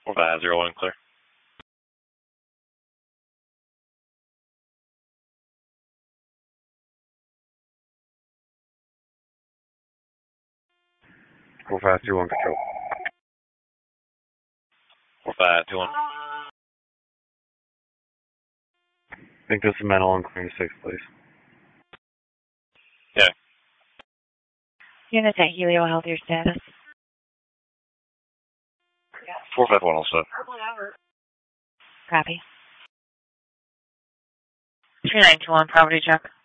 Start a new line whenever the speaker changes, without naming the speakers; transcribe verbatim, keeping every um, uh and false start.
four five zero one, clear.
four five two one, control.
four five two one.
I think this is mental on clearing six, please.
Yeah.
Unit eight, Helio, health, your status.
four five one also.
Copy. two nine two one, property check.